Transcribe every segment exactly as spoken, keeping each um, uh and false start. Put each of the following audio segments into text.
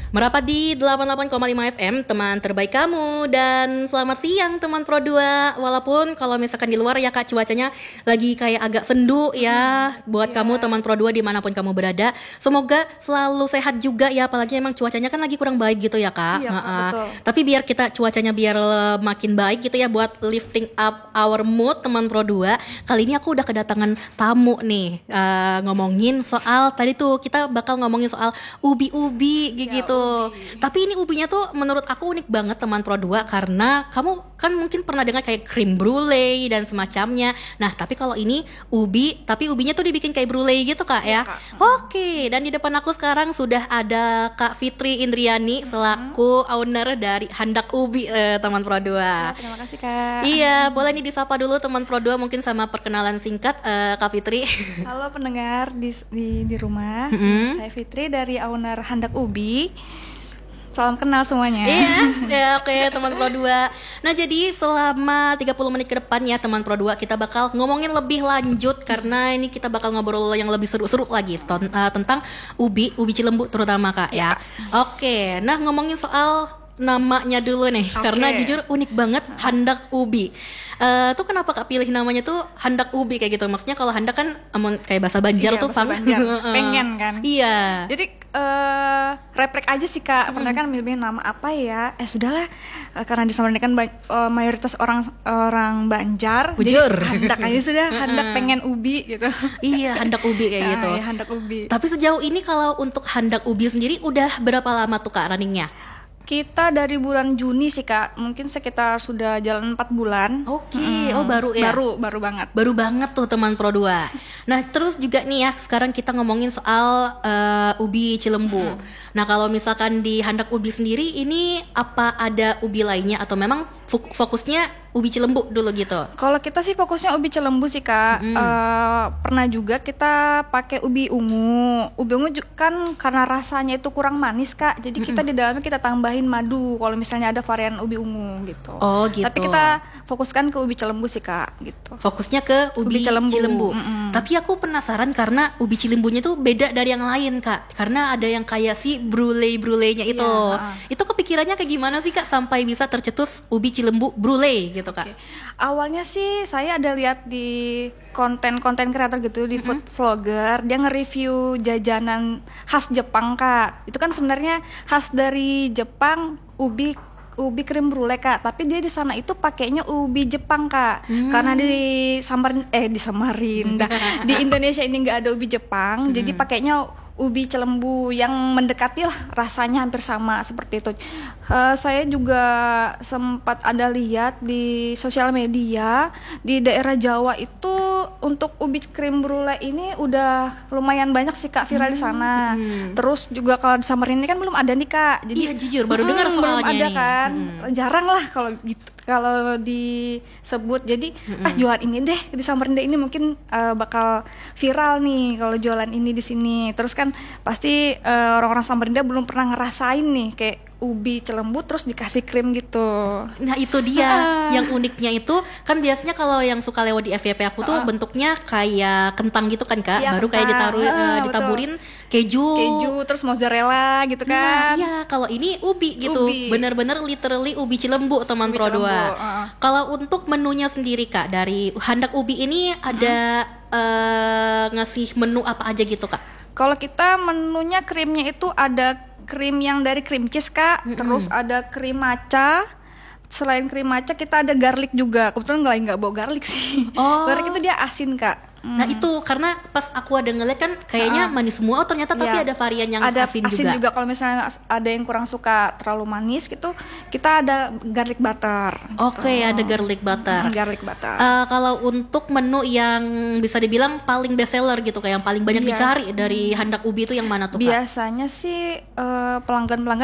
Merapat di delapan puluh delapan koma lima F M, teman terbaik kamu. Dan selamat siang teman Pro dua. Walaupun kalau misalkan di luar ya Kak, cuacanya lagi kayak agak sendu ya. Buat Iya. kamu teman Pro dua dimanapun kamu berada, semoga selalu sehat juga ya. Apalagi emang cuacanya kan lagi kurang baik gitu ya Kak. Iya, Kak, Ha-ha. betul. Tapi biar kita cuacanya biar eh, makin baik gitu ya, buat lifting up our mood teman Pro dua. Kali ini aku udah kedatangan tamu nih, eh, ngomongin soal tadi tuh kita bakal ngomongin soal ubi-ubi Ya, gitu. ubi. Tapi ini ubinya tuh menurut aku unik banget teman Pro dua, karena kamu kan mungkin pernah dengar kayak cream brulee dan semacamnya. Nah, tapi kalau ini ubi, tapi ubinya tuh dibikin kayak brulee gitu Kak ya. Iya, Kak. Oke, dan di depan aku sekarang sudah ada Kak Fitri Indriani selaku owner dari Handak Ubi, eh, teman Pro dua. Ya, terima kasih Kak. Iya, boleh nih disapa dulu teman Pro dua mungkin sama perkenalan singkat, eh, Kak Fitri. Halo pendengar di di, di rumah. Mm-mm. Saya Fitri dari owner Handak Ubi. Salam kenal semuanya. Yes, ya oke teman Pro dua. Nah, jadi selama tiga puluh menit ke depan ya teman Pro dua, kita bakal ngomongin lebih lanjut karena ini kita bakal ngobrol yang lebih seru-seru lagi ton- eh, tentang ubi, ubi Cilembu terutama Kak ya. Oke, nah ngomongin soal namanya dulu nih, Oke. karena jujur unik banget Handak Ubi. Eh tuh kenapa Kak pilih namanya tuh Handak Ubi kayak gitu? Maksudnya kalau Handak kan emang kayak bahasa Banjar Iya, tuh bahasa pang- Banjar. Heeh. Pengen kan? Iya. Jadi eh refleks aja sih Kak. Pernah kan milih nama apa ya? Eh sudahlah, eh, karena di Samarinda kan ba- eh, mayoritas orang orang Banjar. Bujur. Jadi Handak aja sudah. Handak pengen ubi gitu. Iya, Handak Ubi kayak Ah, gitu. ya, Handak ubi. Tapi sejauh ini kalau untuk Handak Ubi sendiri udah berapa lama tuh Kak runningnya? Kita dari bulan Juni sih Kak, mungkin sekitar sudah jalan empat bulan. Oke, oh baru ya? Baru, baru banget. Baru banget tuh teman Pro dua. Nah, terus juga nih ya, sekarang kita ngomongin soal eh, ubi Cilembu. Nah, kalau misalkan di Handak Ubi sendiri, ini apa ada ubi lainnya atau memang fok- fokusnya ubi Cilembu dulu gitu? Kalau kita sih fokusnya ubi Cilembu sih Kak. Eh, pernah juga kita pakai ubi ungu. Ubi ungu ju- kan karena rasanya itu kurang manis Kak. Jadi kita di dalamnya kita tambahin madu. Kalau misalnya ada varian ubi ungu gitu. Oh, gitu. Tapi kita fokuskan ke ubi Cilembu sih Kak gitu. Fokusnya ke ubi, Ubi Cilembu. Cilembu. Mm-mm. Tapi aku penasaran karena ubi Cilembunya tuh beda dari yang lain Kak. Karena ada yang kayak si brulee-brulee-nya itu. Iya, ha-ha. Itu kepikirannya kayak gimana sih Kak sampai bisa tercetus ubi Cilembu brulee gitu Kak? Oke. Awalnya sih saya ada lihat di konten-konten kreator gitu, di food vlogger, dia nge-review jajanan khas Jepang Kak. Itu kan sebenarnya khas dari Jepang, ubi ubi krim brulee Kak, tapi dia di sana itu pakainya ubi Jepang Kak. Karena di Samarin eh di Samarinda, di Indonesia ini nggak ada ubi Jepang, jadi pakainya ubi Cilembu yang mendekati lah rasanya hampir sama seperti itu. Eh, saya juga sempat ada lihat di sosial media di daerah Jawa itu untuk ubi krim brulee ini udah lumayan banyak sih Kak viral di sana. Terus juga kalau di Samarinda ini kan belum ada nih Kak. Jadi Iya, jujur, baru Mm, dengar belum soalnya ada nih. kan. Jarang lah kalau gitu kalau disebut. Jadi ah jualan ini deh di Samarinda ini mungkin eh, bakal viral nih kalau jualan ini di sini. Terus kan pasti eh, orang-orang Samarinda belum pernah ngerasain nih kayak ubi Cilembu terus dikasih krim gitu. Nah, itu dia Ah. yang uniknya itu kan biasanya kalau yang suka lewat di F Y P aku tuh bentuknya kayak kentang gitu kan Kak, Iya, baru kayak kentang. ditaruh eh, Ah, betul. ditaburin keju. Keju terus mozzarella gitu Nah, kan. iya, kalau ini ubi gitu. Ubi. Bener-bener literally ubi Cilembu teman Ubi Pro Cilembu, dua. uh-uh. Kalau untuk menunya sendiri Kak, dari Handak Ubi ini ada eh, ngasih menu apa aja gitu Kak? Kalau kita menunya krimnya itu ada krim yang dari cream cheese Kak, terus ada krim matcha. Selain krim matcha kita ada garlic juga. Kebetulan nggak nggak bawa garlic sih. Oh. Garlic itu dia asin Kak. Nah, itu karena pas aku ada ngeliat kan kayaknya manis semua, oh ternyata tapi Iya. ada varian yang ada asin, juga. Kalau misalnya as- ada yang kurang suka terlalu manis gitu, kita ada garlic butter. Oke, gitu. ada garlic butter. Mm, garlic butter. Eh, kalau untuk menu yang bisa dibilang paling best seller gitu, kayak yang paling banyak Yes. dicari dari Handak Ubi itu yang mana tuh Kak? Biasanya sih eh, pelanggan-pelanggan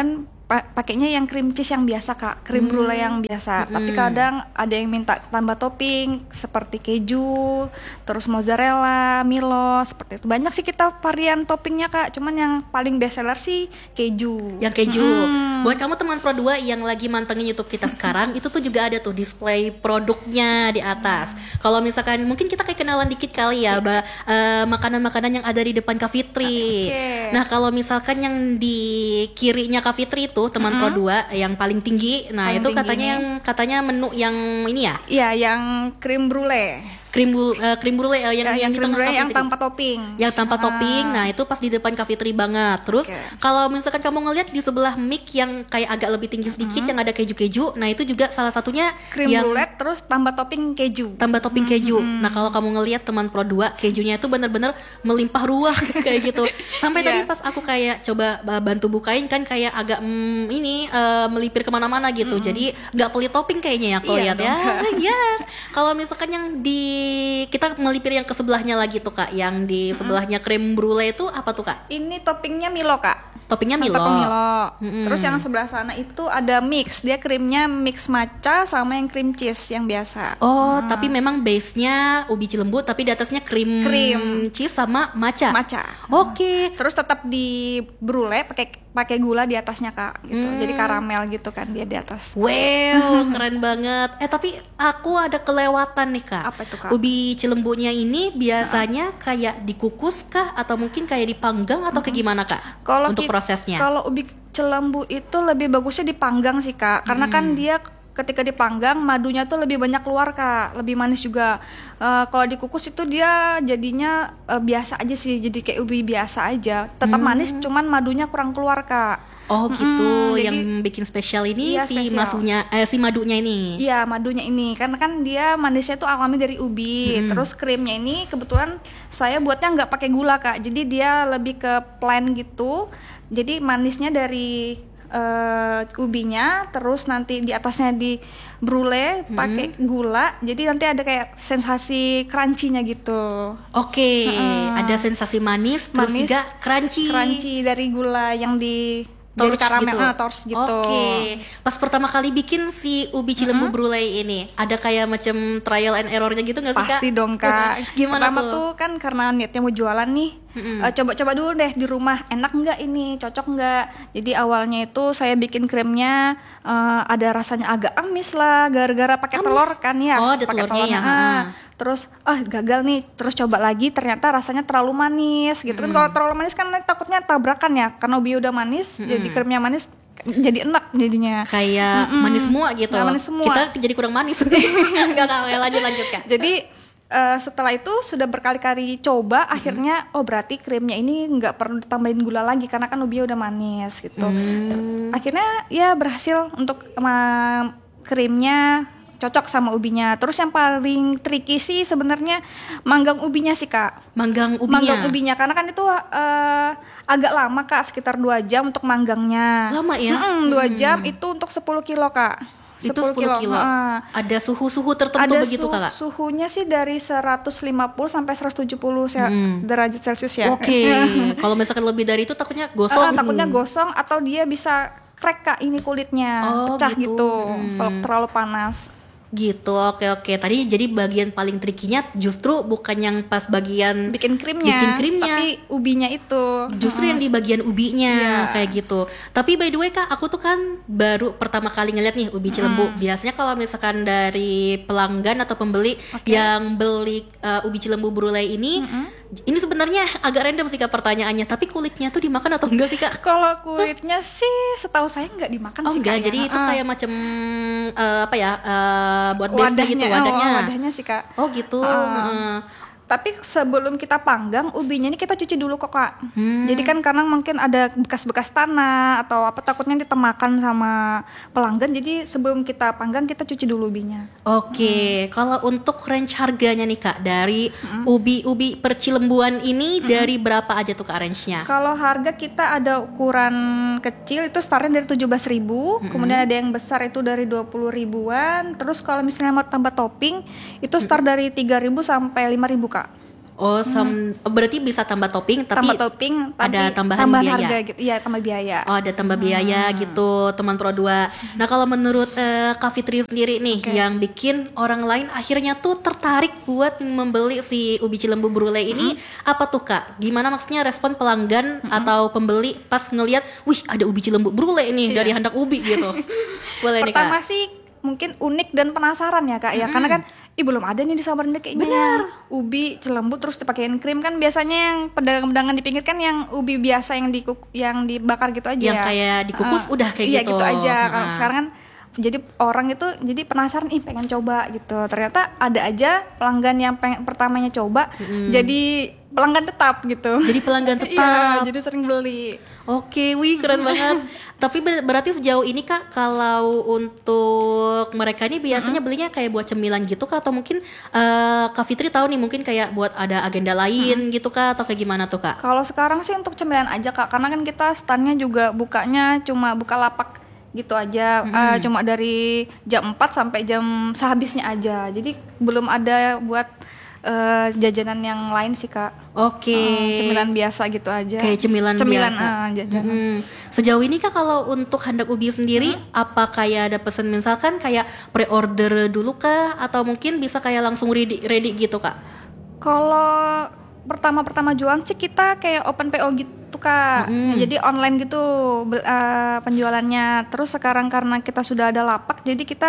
pa- pakainya yang cream cheese yang biasa Kak, cream brulee yang biasa. Tapi kadang ada yang minta tambah topping seperti keju, terus mozzarella, Milo, seperti itu. Banyak sih kita varian toppingnya Kak, cuman yang paling best seller sih keju. Yang keju. Mm-mm. Buat kamu teman Pro dua yang lagi mantengin YouTube kita sekarang, itu tuh juga ada tuh display produknya di atas. Kalau misalkan mungkin kita kayak kenalan dikit kali ya, ba, eh, makanan-makanan yang ada di depan Kak Fitri. Oke. Nah, kalau misalkan yang di kirinya Kak Fitri itu teman Pro dua yang paling tinggi, nah Paling itu tinggi katanya nih. yang katanya menu yang ini ya, Iya, yang cream brulee. krim bul, eh, krim brulee eh, yang, Ya, yang, yang di cream tengah brulee Kak yang Fitri. tanpa topping. Yang tanpa Ah. topping, nah itu pas di depan Kak Fitri banget. Terus Oke. kalau misalkan kamu ngelihat di sebelah mic yang kayak agak lebih tinggi sedikit, yang ada keju-keju, nah itu juga salah satunya Cream yang brulee terus tambah topping keju. tambah topping keju. Nah kalau kamu ngelihat teman Pro dua, kejunya itu bener-bener melimpah ruah kayak gitu. Sampai tadi Iya. pas aku kayak coba uh, bantu bukain kan kayak agak mm, ini uh, melipir kemana-mana gitu. Jadi nggak pelit topping kayaknya ya aku Iya lihat dong, ya. Kak. Yes. Kalau misalkan yang di kita melipir yang ke sebelahnya lagi tuh Kak, yang di sebelahnya krim brulee itu apa tuh Kak? Ini toppingnya Milo Kak. Toppingnya Milo. Topping Milo. Mm-mm. Terus yang sebelah sana itu ada mix. Dia krimnya mix matcha sama yang cream cheese yang biasa. Oh, tapi memang base-nya ubi cilembu tapi di atasnya krim, Krim. cheese sama matcha. Matcha. Oke. Terus tetap di brulee pakai pakai gula di atasnya Kak gitu. Jadi karamel gitu kan dia di atas. Wow, keren banget. Eh tapi aku ada kelewatan nih Kak. Apa itu, Kak? Ubi cilembunya ini biasanya kayak dikukus kah atau mungkin kayak dipanggang atau kayak gimana Kak? Kalau Untuk ki- prosesnya. Kalau ubi celembu itu lebih bagusnya dipanggang sih Kak, karena kan dia ketika dipanggang madunya tuh lebih banyak keluar Kak, lebih manis juga. Eh, kalau dikukus itu dia jadinya eh, biasa aja sih, jadi kayak ubi biasa aja, tetap manis, cuman madunya kurang keluar Kak. Oh gitu, Mm-mm, yang jadi- bikin spesial ini Iya, si spesial. masunya, eh, si madunya ini. Iya madunya ini karena kan dia manisnya tuh alami dari ubi, terus krimnya ini kebetulan saya buatnya nggak pakai gula Kak, jadi dia lebih ke plain gitu, jadi manisnya dari eh, ubinya, terus nanti di atasnya di brulee pakai gula, jadi nanti ada kayak sensasi crunchy-nya gitu, Oke, ada sensasi manis, terus Manis, juga crunchy. crunchy dari gula yang di jadi Torch karamel, gitu. ah, torch gitu. Oke. Pas pertama kali bikin si ubi cilembu brulee ini, ada kayak macam trial and errornya gitu nggak sih Kak? Pasti dong Kak. Gimana Pertama tuh? tuh kan karena niatnya mau jualan nih. eh, coba-coba dulu deh di rumah, enak nggak ini, cocok nggak. Jadi awalnya itu saya bikin krimnya eh, ada rasanya agak amis lah, gara-gara pakai Amis? telur kan ya. Oh, ada pakai telurnya ya, ah. ha. Terus ah gagal nih, terus coba lagi ternyata rasanya terlalu manis gitu kan. Kalau terlalu manis kan nanti takutnya tabrakan ya, karena ubi udah manis, jadi krimnya manis, jadi enak jadinya. Kayak manis semua gitu. Nah, manis semua. Kita jadi kurang manis. Enggak enggak lanjut lanjut Kak. Jadi eh, setelah itu sudah berkali-kali coba, akhirnya oh berarti krimnya ini nggak perlu ditambahin gula lagi karena kan ubinya udah manis gitu. Ter- Akhirnya ya berhasil untuk ma- krimnya cocok sama ubinya. Terus yang paling tricky sih sebenarnya manggang ubinya sih Kak. Manggang ubinya. Manggang ubinya karena kan itu eh, agak lama Kak, sekitar dua jam untuk manggangnya. Lama ya? Mm-mm, dua jam itu untuk sepuluh kilo Kak. Itu sepuluh kilo. Heeh. Ada suhu-suhu tertentu Ada begitu su- Kak? suhunya sih dari seratus lima puluh sampai seratus tujuh puluh sel- derajat Celcius ya. Oke. Kalau misalkan lebih dari itu takutnya gosong. Ah, takutnya gosong atau dia bisa crack Kak ini kulitnya, Oh, pecah gitu. gitu, kalau terlalu panas. Gitu, oke oke. Tadi jadi bagian paling trikinya justru bukan yang pas bagian Bikin krimnya, Bikin krimnya. tapi ubinya itu. justru yang di bagian ubinya Iya. kayak gitu. Tapi by the way Kak, aku tuh kan baru pertama kali ngeliat nih ubi cilembu. Biasanya kalau misalkan dari pelanggan atau pembeli yang beli uh, ubi cilembu brulee ini, ini sebenarnya agak random sih Kak pertanyaannya. Tapi kulitnya tuh dimakan atau enggak sih Kak? Kalau kulitnya sih setahu saya nggak dimakan Oh sih enggak, Kak, ya. jadi itu Ah. kayak macam uh, apa ya? uh, buat base gitu wadahnya. oh, wadahnya sih Kak. Oh gitu. Ah. Heeh. Tapi sebelum kita panggang ubinya ini kita cuci dulu kok Kak. Hmm. Jadi kan karena mungkin ada bekas-bekas tanah atau apa takutnya ditemakan sama pelanggan. Jadi sebelum kita panggang kita cuci dulu ubinya. Oke, kalau untuk range harganya nih Kak, dari ubi-ubi percilembuan ini dari berapa aja tuh Kak range-nya? Kalau harga kita ada ukuran kecil itu startnya dari tujuh belas ribu, kemudian ada yang besar itu dari dua puluh ribuan. Terus kalau misalnya mau tambah topping itu start dari tiga ribu sampai lima ribu Kak. Oh, sam- berarti bisa tambah topping tapi tambah topping tapi ada tambahan tambahan biaya. harga gitu. Iya, tambah biaya. Oh, ada tambah biaya gitu, teman Pro dua. Nah, kalau menurut eh, Kak Fitri sendiri nih Oke. yang bikin orang lain akhirnya tuh tertarik buat membeli si ubi cilembu brulee ini, apa tuh Kak? Gimana maksudnya respon pelanggan atau pembeli pas ngelihat, "Wih, ada ubi cilembu brulee nih Iya. dari Handak Ubi" gitu. Boleh nih, Pertama Kak. sih mungkin unik dan penasaran ya kak ya, karena kan ih belum ada nih di Samarinda kayaknya yang ubi cilembu terus dipakein krim. Kan biasanya yang pedagang-pedagang di pinggir kan yang ubi biasa yang dikuk yang dibakar gitu aja Yang ya. kayak dikukus udah kayak iya, gitu. gitu aja. Kalau Nah. sekarang kan jadi orang itu jadi penasaran, ih pengen coba gitu. Ternyata ada aja pelanggan yang pengen pertamanya coba jadi pelanggan tetap gitu. Jadi pelanggan Iya, tetap. jadi sering beli. Oke, wih keren banget. Tapi ber- berarti sejauh ini Kak, kalau untuk mereka ini biasanya belinya kayak buat cemilan gitu Kak, atau mungkin eh, Kak Fitri tahu nih mungkin kayak buat ada agenda lain gitu Kak, atau kayak gimana tuh Kak? Kalau sekarang sih untuk cemilan aja kak, karena kan kita standnya juga bukanya cuma buka lapak gitu aja, eh, cuma dari jam empat sampai jam sehabisnya aja. Jadi belum ada buat eh, jajanan yang lain sih kak. Oke. Eh, cemilan biasa gitu aja. Kayak cemilan, cemilan biasa. eh, jajanan. Mm. Sejauh ini Kak, kalau untuk Handak Ubi sendiri, apa kayak ada pesan misalkan kayak pre-order dulu Kak, atau mungkin bisa kayak langsung ready, ready gitu Kak? Kalau pertama-pertama jualan sih kita kayak open P O gitu kak. Ya, jadi online gitu bel- eh, penjualannya. Terus sekarang karena kita sudah ada lapak, jadi kita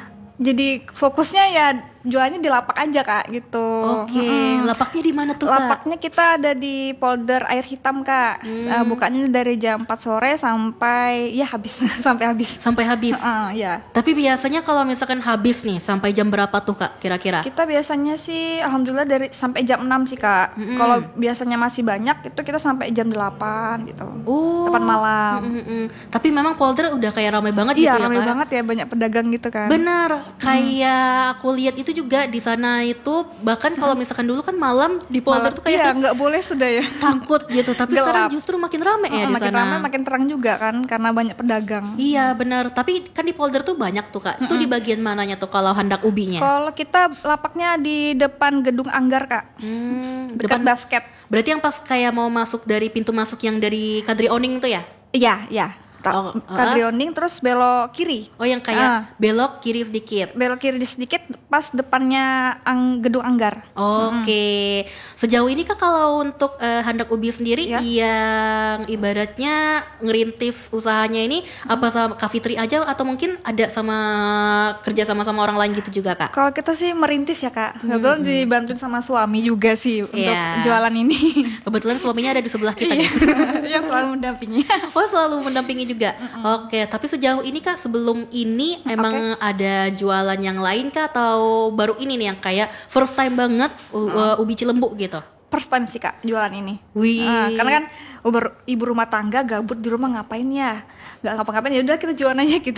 jadi fokusnya ya jualannya di lapak aja kak gitu. Oke, Mm-mm. lapaknya di mana tuh Kak? Lapaknya kita ada di polder air hitam kak. Eh, bukanya dari jam empat sore sampai ya habis sampai habis. Sampai habis. Heeh, ya. Tapi biasanya kalau misalkan habis nih, sampai jam berapa tuh Kak kira-kira? Kita biasanya sih alhamdulillah dari sampai jam enam sih kak. Kalau biasanya masih banyak itu kita sampai jam delapan gitu. Oh. delapan malam. Mm-mm. Tapi memang polder udah kayak ramai banget Iya, gitu ya ramai Kak? banget ya, banyak pedagang gitu kan. Benar, kayak aku lihat itu juga di sana itu, bahkan kalau misalkan dulu kan malam di polder Malam- tuh kayak iya, tuh nggak boleh sudah ya. takut gitu, tapi Gelap. sekarang justru makin rame ya Heeh, di makin sana. ramai makin terang juga kan karena banyak pedagang. Iya benar, tapi kan di polder tuh banyak tuh Kak. Itu di bagian mananya tuh kalau Handak Ubinya? Kalau kita lapaknya di depan gedung Anggar kak, Hmm, dekat depan. basket. Berarti yang pas kayak mau masuk dari pintu masuk yang dari Kadri Oning tuh ya? Iya, iya. Ta- Oh, Kadrioning terus belok kiri. Oh yang kayak Ah. belok kiri sedikit. Belok kiri sedikit pas depannya ang- gedung Anggar. Oke, sejauh ini Kak kalau untuk eh, Handak Ubi sendiri Ya. yang ibaratnya ngerintis usahanya ini apa sama Kak Fitri aja atau mungkin ada sama kerja sama sama orang lain gitu juga Kak? Kalau kita sih merintis ya kak, kebetulan dibantuin sama suami juga sih untuk Iya. jualan ini. Kebetulan suaminya ada di sebelah kita Iya. nih. Yang selalu mendampingi. Oh selalu mendampingi juga. Oke, tapi sejauh ini Kak sebelum ini emang ada jualan yang lain Kak atau baru ini nih yang kayak first time banget u- uh, ubi cilembu gitu? First time sih kak jualan ini. Wih. Nah, karena kan uber- ibu rumah tangga gabut di rumah ngapain ya? Gak ngapa-ngapain ya udah kita jualan aja gitu.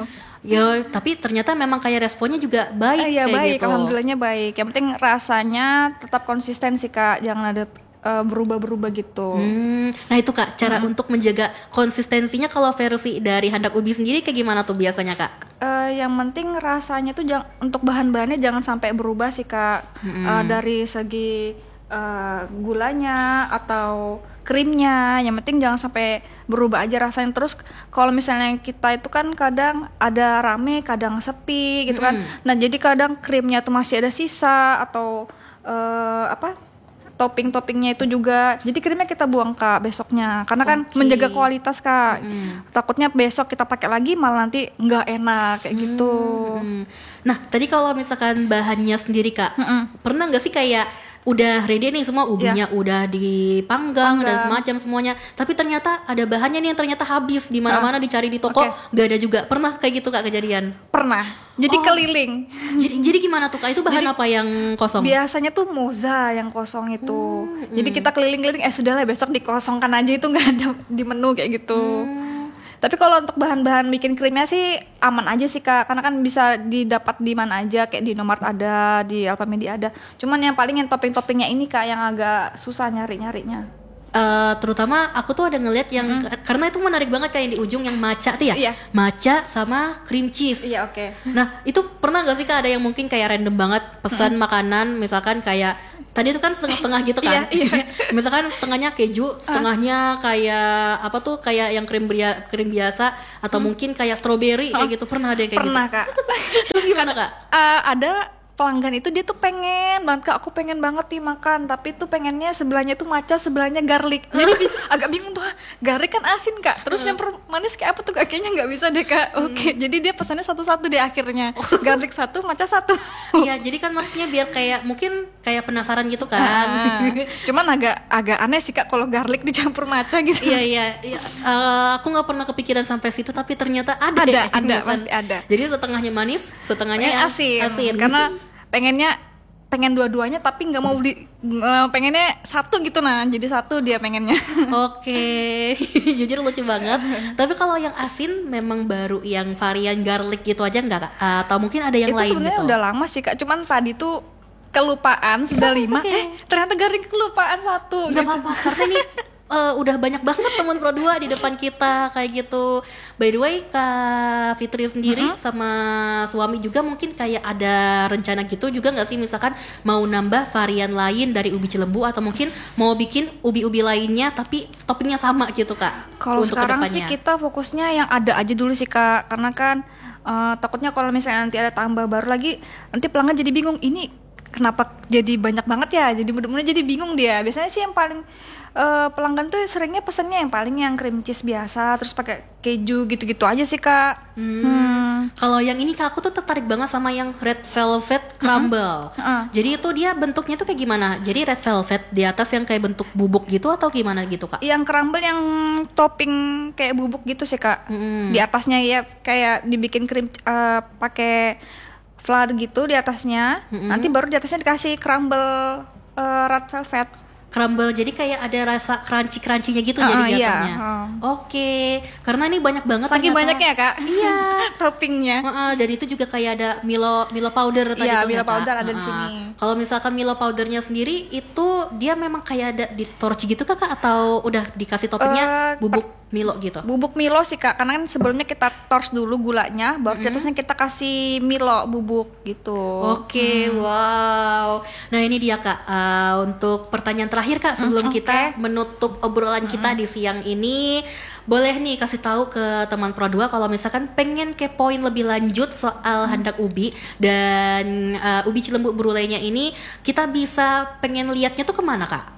Ya, tapi ternyata memang kayak responnya juga baik Iya kayak baik, gitu. alhamdulillahnya baik. Yang penting rasanya tetap konsisten sih kak, jangan ada eh, berubah-berubah gitu. Hmm, nah itu Kak, cara untuk menjaga konsistensinya kalau versi dari Handak Ubi sendiri kayak gimana tuh biasanya Kak? Eh, yang penting rasanya tuh jang- untuk bahan-bahannya jangan sampai berubah sih kak. Eh, dari segi eh, gulanya atau krimnya, yang penting jangan sampai berubah aja rasanya. Terus kalau misalnya kita itu kan kadang ada rame, kadang sepi gitu kan. Nah jadi kadang krimnya tuh masih ada sisa atau eh, apa? Topping-toppingnya itu juga, jadi krimnya kita buang kak besoknya, karena kan Oke. menjaga kualitas kak. Takutnya besok kita pakai lagi malah nanti nggak enak kayak gitu. Hmm. Nah tadi kalau misalkan bahannya sendiri Kak, pernah nggak sih kayak udah ready nih semua ubinya udah dipanggang dan Panggang. semacam semuanya, tapi ternyata ada bahannya nih yang ternyata habis di mana-mana dicari di toko Oke. nggak ada juga. Pernah kayak gitu Kak kejadian? Pernah, jadi Oh. keliling. Jadi jadi gimana tuh Kak? Itu bahan apa yang kosong? Biasanya tuh moza yang kosong itu. Jadi kita keliling-keliling, eh sudahlah besok dikosongkan aja, itu nggak ada di menu kayak gitu. Tapi kalau untuk bahan-bahan bikin krimnya sih aman aja sih kak, karena kan bisa didapat di mana aja, kayak di Indomaret ada, di Alfamidi ada. Cuman yang paling yang topping-toppingnya ini kak yang agak susah nyari-nyarinya. Eh, terutama aku tuh ada ngeliat yang karena itu menarik banget kayak yang di ujung yang matcha tuh ya, Iya. matcha sama cream cheese. Iya, oke. Nah itu pernah gak sih Kak ada yang mungkin kayak random banget pesan makanan misalkan kayak Tadi itu kan setengah-setengah gitu kan. Iya, iya. Misalkan setengahnya keju, setengahnya kayak apa tuh kayak yang krim bria, krim biasa atau Hmm. mungkin kayak stroberi kayak gitu. Pernah ada yang kayak Pernah gitu? Kak. Terus gimana Kak? Eh, ada pelanggan itu dia tuh pengen banget Kak, aku pengen banget nih makan, tapi tuh pengennya sebelahnya tuh matcha, sebelahnya garlic. Jadi bi- agak bingung tuh, ah, garlic kan asin Kak, terus yang per- manis kayak apa tuh Kak, kayaknya nggak bisa deh Kak. Oke, jadi dia pesannya satu-satu deh akhirnya, garlic satu, matcha satu. Iya, jadi kan maksudnya biar kayak mungkin kayak penasaran gitu kan. Ah, cuman agak agak aneh sih Kak kalau garlic dicampur matcha gitu. Iya iya, iya. Eh, aku nggak pernah kepikiran sampai situ tapi ternyata ada. Ada, ya yang ada, pesan. pasti ada. Jadi setengahnya manis, setengahnya Pengen asin, asin. karena pengennya pengen dua-duanya tapi nggak mau di eh, pengennya satu gitu, nah jadi satu dia pengennya. Oke, jujur lucu banget. Tapi kalau yang asin memang baru yang varian garlic gitu aja nggak Kak? Atau mungkin ada yang Itu lain sebenarnya gitu? udah lama sih Kak, cuman tadi tuh kelupaan sudah It's lima, okay. eh ternyata garing kelupaan satu. Nggak gitu. apa-apa, karena ini eh, udah banyak banget teman Pro dua di depan kita kayak gitu. By the way, Kak Fitri sendiri sama suami juga mungkin kayak ada rencana gitu juga nggak sih, misalkan mau nambah varian lain dari ubi cilembu atau mungkin mau bikin ubi-ubi lainnya tapi toppingnya sama gitu Kak? Kalau untuk sekarang kedepannya? sih kita fokusnya yang ada aja dulu sih Kak, karena kan eh, takutnya kalau misalnya nanti ada tambah baru lagi, nanti pelanggan jadi bingung, ini kenapa jadi banyak banget ya, jadi bener-bener jadi bingung dia. Biasanya sih yang paling eh, pelanggan tuh seringnya pesennya yang paling yang cream cheese biasa, terus pakai keju gitu-gitu aja sih Kak. Hmm. Hmm. Kalau yang ini Kak, aku tuh tertarik banget sama yang red velvet crumble. Heeh. Jadi itu dia bentuknya tuh kayak gimana? Jadi red velvet di atas yang kayak bentuk bubuk gitu atau gimana gitu Kak? Yang crumble yang topping kayak bubuk gitu sih Kak. Mm-mm. Di atasnya ya kayak dibikin krim eh, pakai flour gitu di atasnya. Nanti baru di atasnya dikasih crumble eh, red velvet. Crumble, jadi kayak ada rasa crunchy-crunchy-nya gitu Ah, jadi iya, jatuhnya. ah. Oke, karena ini banyak banget Saking ternyata. banyaknya Kak. Iya. Toppingnya. Heeh, dan itu juga kayak ada Milo Milo powder tadi Iya, tuh Milo ya, Kak? powder ada di Heeh. sini. Kalau misalkan Milo powdernya sendiri itu dia memang kayak ada di torch gitu Kak atau udah dikasih toppingnya Eh, bubuk Milo gitu? Bubuk Milo sih Kak, karena kan sebelumnya kita torch dulu gulanya, baru di atasnya kita kasih Milo bubuk gitu. Oke, wow. Nah ini dia Kak, Eh, untuk pertanyaan terakhir Kak sebelum Hmm, kita oke. menutup obrolan kita di siang ini, boleh nih kasih tahu ke teman Pro dua kalau misalkan pengen kepoin lebih lanjut soal handak ubi dan eh, ubi cilembu brulenya ini, kita bisa pengen lihatnya tuh kemana Kak?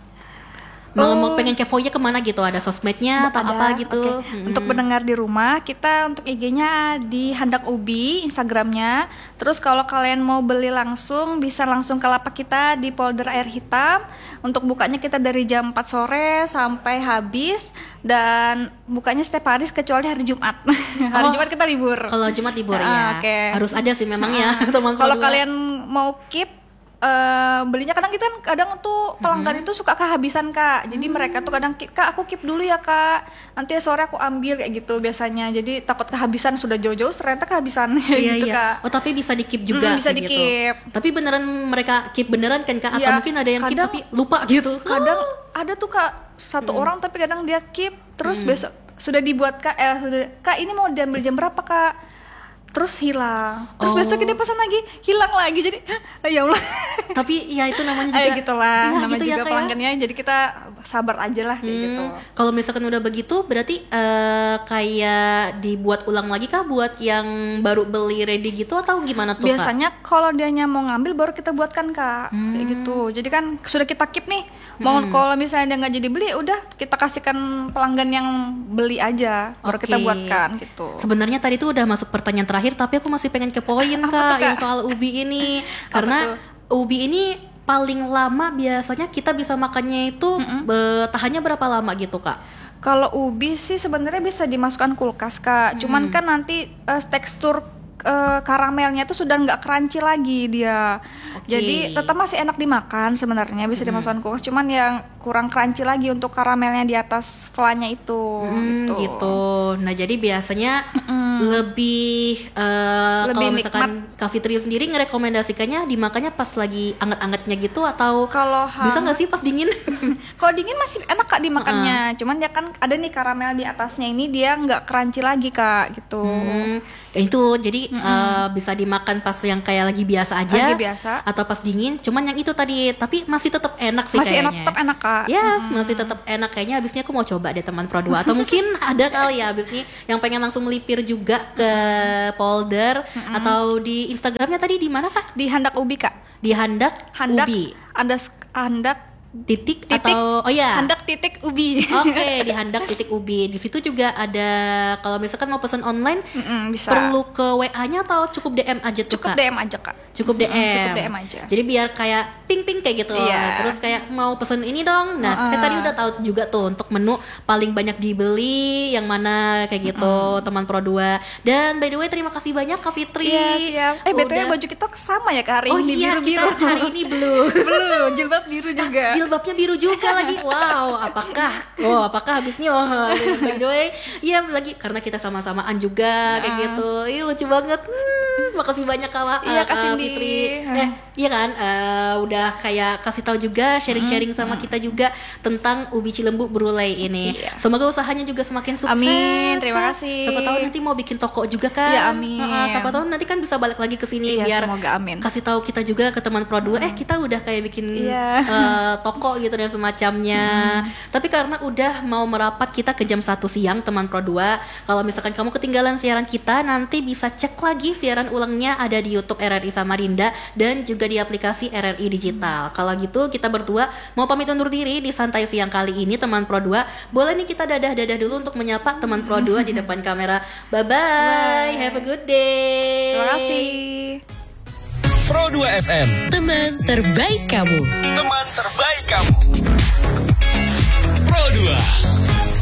Mau Oh. mau pengen kepoinnya kemana gitu? Ada sosmednya atau Ada, apa gitu? oke. Hmm. Untuk pendengar di rumah, kita untuk I G-nya di Handak Ubi, Instagramnya. Terus kalau kalian mau beli langsung, bisa langsung ke lapak kita di Polder Air Hitam. Untuk bukanya kita dari jam empat sore sampai habis, dan bukanya setiap hari kecuali hari Jumat. Hari Oh. Jumat kita libur. Kalau Jumat libur ya, Ah, oke. harus ada sih memang ya teman Pro Kalau dua. kalian mau keep eh, belinya, kadang kita kadang tuh pelanggan itu suka kehabisan Kak, jadi mereka tuh kadang keep, Kak aku keep dulu ya Kak, nanti sore aku ambil kayak gitu biasanya, jadi takut kehabisan, sudah jauh-jauh ternyata kehabisan Iya gitu iya. Kak. Oh tapi bisa di keep juga Mm, bisa kayak di gitu. keep. Tapi beneran mereka keep beneran kan Kak? Atau Iya, mungkin ada yang keep kadang- tapi lupa gitu? Kadang ada tuh Kak satu orang, tapi kadang dia keep terus besok sudah dibuat Kak, eh sudah Kak ini mau diambil jam berapa Kak, terus hilang, terus Oh. besok dia pesan lagi hilang lagi, jadi "Hah, ya Allah." Tapi ya itu namanya juga. Ayo gitulah, Iya, namanya gitu ya, juga Kak, ya. pelanggannya, jadi kita sabar aja lah kayak Hmm, gitu. Kalau misalkan udah begitu berarti eh, kayak dibuat ulang lagi kah buat yang baru beli ready gitu atau gimana tuh Kak? Biasanya kalau dianya mau ngambil baru kita buatkan Kak, kayak gitu. Jadi kan sudah kita keep nih, mau kalau misalnya dia nggak jadi beli, udah kita kasihkan pelanggan yang beli aja, baru kita Oke. buatkan gitu. Sebenarnya tadi tuh udah masuk pertanyaan terakhir tapi aku masih pengen kepoin Apa Kak, tuh, Kak? yang soal ubi ini. Karena ubi ini paling lama biasanya kita bisa makannya itu be- tahannya berapa lama gitu Kak? Kalau ubi sih sebenarnya bisa dimasukkan kulkas Kak, cuman kan nanti eh, tekstur eh, karamelnya tuh sudah nggak crunchy lagi dia. Oke. Jadi tetap masih enak dimakan sebenarnya, bisa dimasukkan kulkas. Cuman yang kurang crunchy lagi untuk karamelnya di atas flanya itu. Hmm, gitu. gitu. Nah jadi biasanya mm. lebih, uh, lebih kalau misalkan Kak Fitri sendiri ngerekomendasikannya dimakannya pas lagi anget-angetnya gitu atau kalau bisa nggak sih pas dingin? Kalau dingin masih enak Kak dimakannya. Uh. Cuman dia kan ada nih karamel di atasnya ini dia nggak crunchy lagi Kak gitu. Hmm, itu jadi mm-hmm. uh, bisa dimakan pas yang kayak lagi biasa aja, lagi biasa, atau pas dingin. Cuman yang itu tadi, tapi masih tetap enak sih masih kayaknya. Masih enak, tetap enak Kak. Yes, mm-hmm. masih tetap enak kayaknya. Abisnya aku mau coba deh teman Pro dua atau mungkin ada kali ya abisnya yang pengen langsung melipir juga ke Polder mm-hmm. atau di Instagramnya tadi di mana Kak? Di Handak Ubi Kak. Di Handak, Handak Ubi. Ada Handak titik, titik atau oh ya Handak titik Ubi. Oke, okay, di Handak titik Ubi. Di situ juga ada kalau misalkan mau pesan online Mm-mm, bisa. Perlu ke W A-nya atau cukup D M aja tuh cukup Kak? D M aja Kak. Cukup D M. Mm, cukup D M aja. Jadi biar kayak ping-ping kayak gitu. Yeah. Terus kayak mau pesen ini dong. Nah, uh-uh. kayak tadi udah tahu juga tuh untuk menu paling banyak dibeli yang mana kayak gitu, uh-uh. teman Pro dua. Dan by the way terima kasih banyak Kak Fitri. Iya, siap. Eh, B T W baju kita sama ya Kak hari oh, ini iya, biru-biru. Kita hari ini blue. Blue, jilbab biru juga. Jilbabnya biru juga lagi. Wow, apakah oh apakah habisnya oh by the way iya lagi karena kita sama-samaan juga kayak gitu. Ih lucu banget. Hmm, makasih banyak Kak iya, uh, Kak Fitri. Eh iya kan uh, udah kayak kasih tahu juga sharing-sharing sama kita juga tentang ubi Cilembu Brulei ini. Iya. Semoga usahanya juga semakin sukses. Amin, terima Kak. kasih. Siapa tahu nanti mau bikin toko juga kan. Ya, amin. Uh, siapa tahu nanti kan bisa balik lagi ke sini iya, biar semoga amin. Kasih tahu kita juga ke teman Pro dua eh kita udah kayak bikin iya. uh, toko gitu dan semacamnya. Hmm. Tapi karena udah mau merapat kita ke jam satu siang teman Pro dua, kalau misalkan kamu ketinggalan siaran kita nanti bisa cek lagi siaran ulangnya ada di YouTube R R I Samarinda dan juga di aplikasi R R I Digital. Kalau gitu kita berdua mau pamit undur diri di santai siang kali ini teman Pro dua. Boleh nih kita dadah-dadah dulu untuk menyapa teman Pro dua di depan kamera. Bye bye. Have a good day. Terima kasih. Pro dua F M, teman terbaik kamu. Teman terbaik kamu.